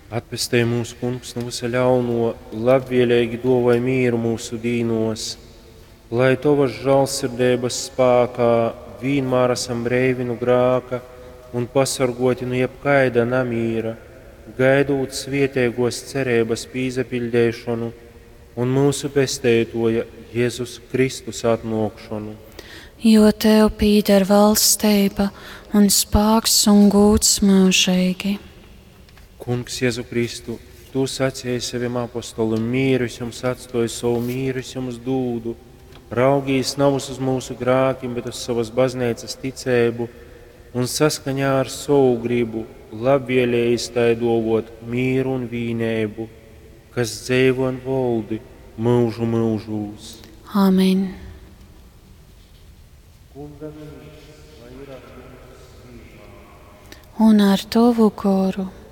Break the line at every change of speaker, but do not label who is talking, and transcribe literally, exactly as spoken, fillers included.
Atpestē mūsu kungs no visa ļauno, labvēlīgi dāvāj mieru mūsu dīnos, lai tavas žēlsirdības spēkā vienmēr esam brīvi no grēka un pasargoti no jebkaida namīra, gaidot svētīgos cerības pīzapildēšanu un mūsu pestētoja Jēzus Kristus atnākšanu.
Jo tev pīder valstība un spēks un gods mūžīgi.
Kungs Jēzu Kristu, tu sacīji saviem apostolim, mīrus jums atstāju, savu mīrus jums dūdu, raugīs nav uz mūsu grēkiem, bet uz savas baznīcas ticību, un saskaņā ar savu gribu labvēlējis tai dāvāt mīru un vienību, kas dzīvo un valdi mūžu mūžos.
Āmen. Un ar tavu goru.